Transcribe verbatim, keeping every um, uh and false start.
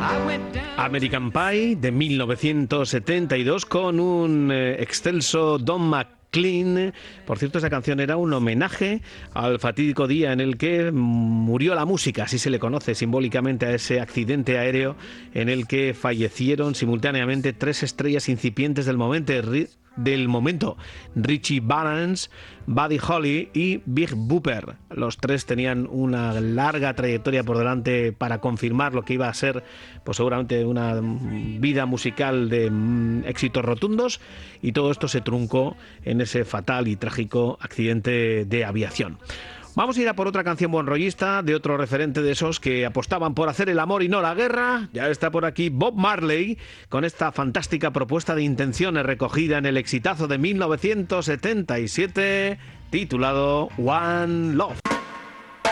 American Pie de mil novecientos setenta y dos con un eh, excelso Don McLean. Por cierto, esa canción era un homenaje al fatídico día en el que murió la música, así se le conoce simbólicamente a ese accidente aéreo en el que fallecieron simultáneamente tres estrellas incipientes del momento, del momento Richie Valens, Buddy Holly y Big Bopper. Los tres tenían una larga trayectoria por delante para confirmar lo que iba a ser, pues seguramente una vida musical de mm, éxitos rotundos, y todo esto se truncó en ese fatal y trágico accidente de aviación. Vamos a ir a por otra canción buenrollista de otro referente de esos que apostaban por hacer el amor y no la guerra. Ya está por aquí Bob Marley con esta fantástica propuesta de intenciones recogida en el exitazo de mil novecientos setenta y siete titulado One Love.